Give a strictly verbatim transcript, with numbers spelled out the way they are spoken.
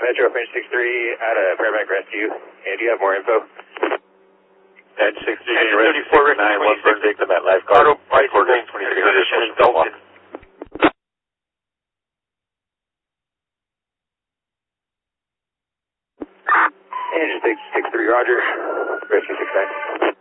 Metro, Finch six three, out of paramedic rescue. And do you have more info? Finch six three, rescue nine, one burn victim at lifeguard. Auto Life coordinates twenty-three hundred, position in Dalton. Engine six six three, roger. Rescue six nine.